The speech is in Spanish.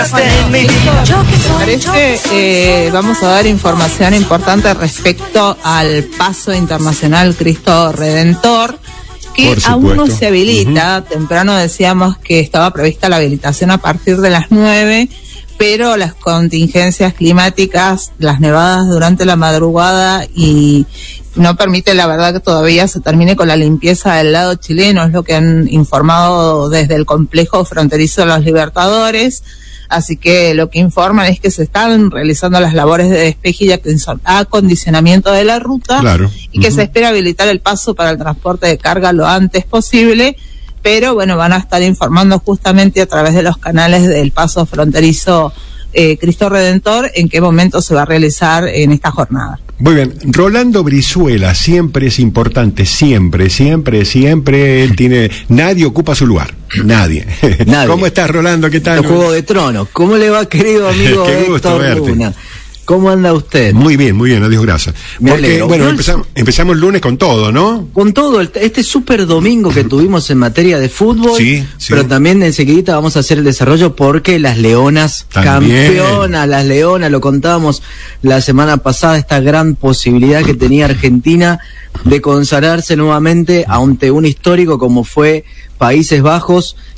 Parece, vamos a dar información importante respecto al paso internacional Cristo Redentor, que aún no se habilita. Temprano decíamos que estaba prevista la habilitación a partir de las 9, pero las contingencias climáticas, las nevadas durante la madrugada y no permite, la verdad, que todavía se termine con la limpieza del lado chileno, es lo que han informado desde el complejo fronterizo de los Libertadores. Así que lo que informan es que se están realizando las labores de despeje y acondicionamiento de la ruta, y que se espera habilitar el paso para el transporte de carga lo antes posible, pero bueno, van a estar informando justamente a través de los canales del paso fronterizo Cristo Redentor en qué momento se va a realizar en esta jornada. Muy bien, Rolando Brizuela siempre es importante, siempre, él tiene, nadie ocupa su lugar, nadie. ¿Cómo estás, Rolando? ¿Qué tal? El Juego de Tronos, ¿cómo le va, querido amigo Héctor Luna? ¿Cómo anda usted? Muy bien, adiós, gracias. Porque, bueno, empezamos el lunes con todo, ¿no? Con todo, este súper domingo que tuvimos en materia de fútbol, sí. Pero también enseguida vamos a hacer el desarrollo porque las Leonas, campeonas, las Leonas, lo contábamos la semana pasada, esta gran posibilidad que tenía Argentina de consagrarse nuevamente ante un histórico como fue Países Bajos,